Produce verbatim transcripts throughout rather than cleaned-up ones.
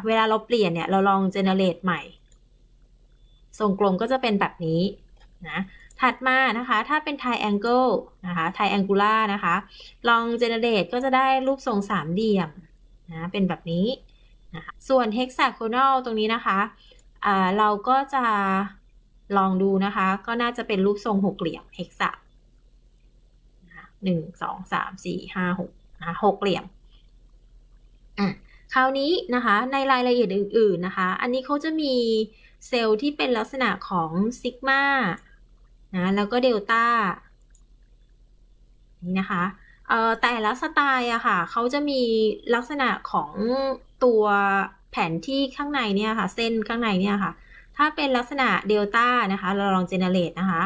เวลาเราเปลี่ยนเนี่ยเราลอง generate ใหม่ทรงกลมก็จะเป็นแบบนี้นะถัดมานะคะถ้าเป็น triangle นะคะ triangular นะคะลอง generate ก็จะได้รูปทรงสามเหลี่ยมนะเป็นแบบนี้นะคะส่วน hexagonal ตรงนี้นะคะอ่าเราก็จะลองดูนะคะก็น่าจะเป็นรูปทรงหกเหลี่ยม hexa หนึ่งสองสามสี่ห้าหกนะคะหกเหลี่ยมอ่ะคราวนี้นะคะในรายละเอียดอื่นๆนะคะอันนี้เขาจะมีเซลล์ที่เป็นลักษณะของซิกมานะแล้วก็เดลต้านี่นะคะเอ่อแต่ละสไตล์อะค่ะเขาจะมีลักษณะของตัวแผนที่ข้างในเนี่ยค่ะเส้นข้างในเนี่ยค่ะถ้าเป็นลักษณะเดลต้านะคะเราลองเจเนเรตนะคะ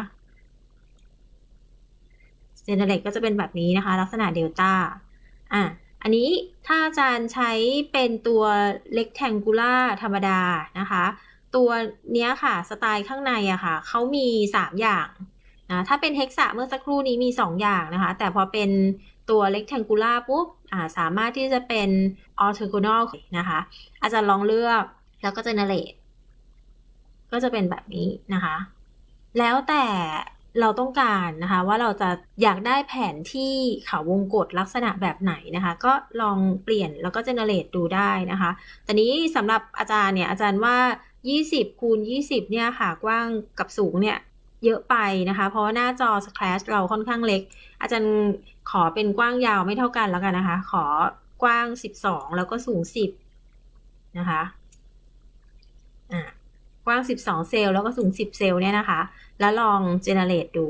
เจเนเรตก็จะเป็นแบบนี้นะคะลักษณะเดลต้าอ่ะอันนี้ถ้าอาจารย์ใช้เป็นตัว rectangular ธรรมดานะคะตัวเนี้ยค่ะสไตล์ข้างในอะค่ะเขามีสามอย่างนะถ้าเป็น hexa เมื่อสักครู่นี้มีสองอย่างนะคะแต่พอเป็นตัว rectangular ปุ๊บอ่าสามารถที่จะเป็น orthogonal นะคะอาจารย์ลองเลือกแล้วก็ generate ก็จะเป็นแบบนี้นะคะแล้วแต่เราต้องการนะคะว่าเราจะอยากได้แผนที่เขาวงกตลักษณะแบบไหนนะคะก็ลองเปลี่ยนแล้วก็ generate ดูได้นะคะแต่นี้สำหรับอาจารย์เนี่ยอาจารย์ว่ายี่สิบคูณยี่สิบเนี่ยค่ะกว้างกับสูงเนี่ยเยอะไปนะคะเพราะว่าหน้าจอ Scratch เราค่อนข้างเล็กอาจารย์ขอเป็นกว้างยาวไม่เท่ากันแล้วกันนะคะขอกว้างสิบสองแล้วก็สูงสิบนะคะอ่ะ กว้างสิบสองเซลล์แล้วก็สูงสิบเซลล์เนี่ยนะคะแล้วลอง generate ดู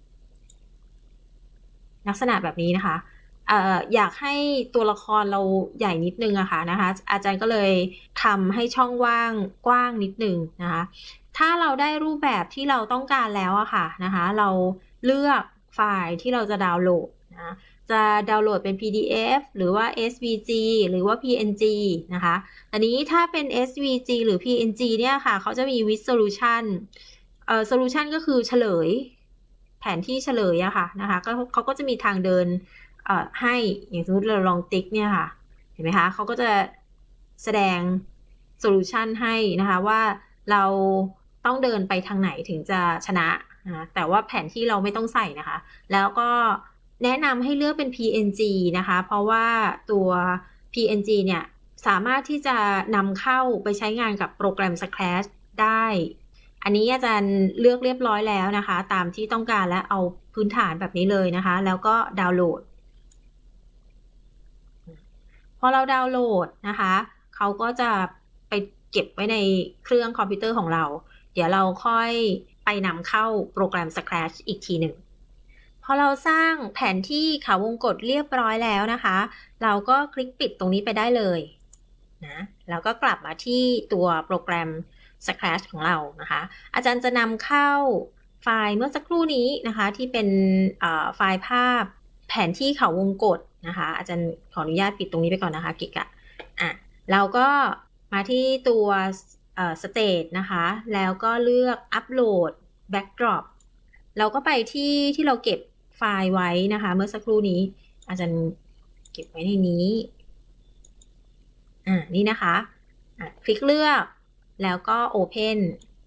ลักษณะแบบนี้นะคะเอ่ออยากให้ตัวละครเราใหญ่นิดนึงอะค่ะนะคะอาจารย์ก็เลยทำให้ช่องว่างกว้างนิดนึงนะคะถ้าเราได้รูปแบบที่เราต้องการแล้วอะค่ะนะคะเราเลือกไฟล์ที่เราจะดาวน์โหลดนะจะดาวน์โหลดเป็น พี ดี เอฟ หรือว่า เอส วี จี หรือว่า พี เอ็น จี นะคะอันนี้ถ้าเป็น เอส วี จี หรือ พี เอ็น จี เนี่ยค่ะเขาจะมี with solution เอ่อ solution ก็คือเฉลยแผนที่เฉลยอะค่ะนะคะก็เขาก็จะมีทางเดินเอ่อให้อย่างสมมติเราลองติ๊กเนี่ยค่ะเห็นไหมคะเขาก็จะแสดงโซลูชันให้นะคะว่าเราต้องเดินไปทางไหนถึงจะชนะนะแต่ว่าแผนที่เราไม่ต้องใส่นะคะแล้วก็แนะนำให้เลือกเป็น พี เอ็น จี นะคะเพราะว่าตัว พี เอ็น จี เนี่ยสามารถที่จะนำเข้าไปใช้งานกับโปรแกรม Scratch ได้อันนี้อาจารย์เลือกเรียบร้อยแล้วนะคะตามที่ต้องการและเอาพื้นฐานแบบนี้เลยนะคะแล้วก็ดาวน์โหลดพอเราดาวน์โหลดนะคะเขาก็จะไปเก็บไว้ในเครื่องคอมพิวเตอร์ของเราเดี๋ยวเราค่อยไปนำเข้าโปรแกรม Scratch อีกทีหนึ่งพอเราสร้างแผนที่เขาวงกตเรียบร้อยแล้วนะคะเราก็คลิกปิดตรงนี้ไปได้เลยนะแล้วก็กลับมาที่ตัวโปรแกรม Scratch ของเรานะคะอาจารย์จะนำเข้าไฟล์เมื่อสักครู่นี้นะคะที่เป็นไฟล์ภาพแผนที่เขาวงกตนะคะอาจารย์ขออนุญาตปิดตรงนี้ไปก่อนนะคะกิกะอ่ะเราก็มาที่ตัวสเตทนะคะแล้วก็เลือกอัปโหลด backdrop เราก็ไปที่ที่เราเก็บไฟล์ไว้นะคะเมื่อสักครู่นี้อาจารย์เก็บไว้ในนี้อ่านี่นะคะอ่ะคลิกเลือกแล้วก็ Open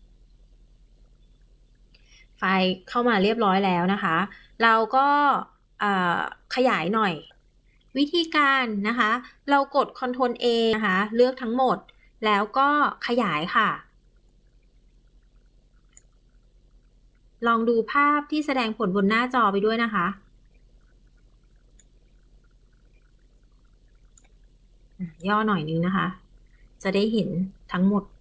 ไฟล์เข้ามาเรียบร้อยแล้วนะคะเราก็ขยายหน่อยวิธีการนะคะเรากด Ctrl A นะคะเลือกทั้งหมดแล้วก็ขยายค่ะลองดูภาพที่แสดงผลบนหน้าจอไปด้วยนะคะย่อหน่อยนึงนะคะจะได้เห็นทั้งหมด